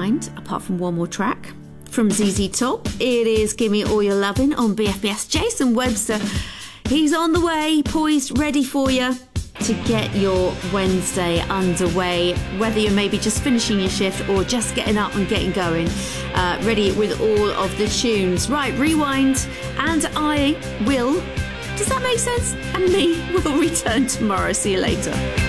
Rewind, apart from one more track. From ZZ Top, it is Give Me All Your Lovin' on BFBS. Jason Webster, he's on the way, poised, ready for you to get your Wednesday underway, whether you're maybe just finishing your shift or just getting up and getting going, ready with all of the tunes. Right, Rewind, and I will, does that make sense? And me will return tomorrow. See you later.